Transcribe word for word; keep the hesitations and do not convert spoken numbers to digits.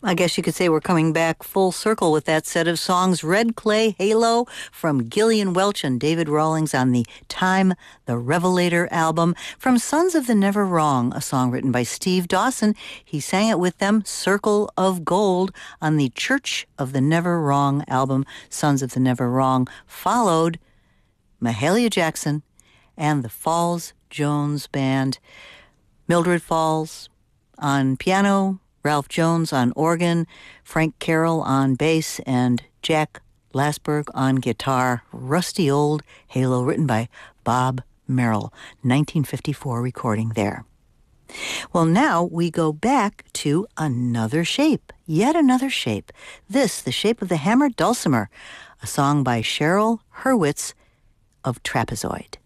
I guess you could say we're coming back full circle with that set of songs. Red Clay Halo from Gillian Welch and David Rawlings on the Time the Revelator album. From Sons of the Never Wrong, a song written by Steve Dawson. He sang it with them, Circle of Gold, on the Church of the Never Wrong album, Sons of the Never Wrong, followed Mahalia Jackson and the Falls Jones Band. Mildred Falls on piano, Ralph Jones on organ, Frank Carroll on bass, and Jack Lasberg on guitar. Rusty Old Halo, written by Bob Merrill, nineteen fifty-four recording there. Well, now we go back to another shape, yet another shape. This, The Shape of the Hammered Dulcimer, a song by Cheryl Hurwitz of Trapezoid.